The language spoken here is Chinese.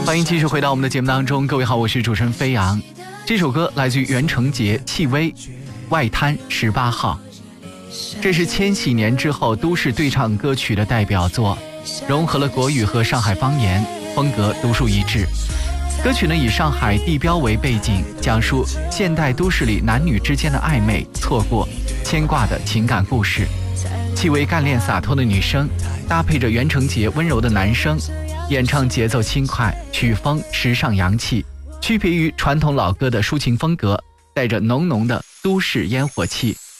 欢迎继续回到我们的节目当中，各位好，我是主持人飞扬。这首歌来自于袁成杰，戚薇，外滩18号。这是千禧年之后都市对唱歌曲的代表作，融合了国语和上海方言，风格独树一帜。歌曲呢以上海地标为背景，讲述现代都市里男女之间的暧昧、错过、牵挂的情感故事。戚薇干练洒脱的女声，搭配着袁成杰温柔的男声，演唱节奏轻快，曲风时尚洋气，区别于传统老歌的抒情风格，带着浓浓的都市烟火气。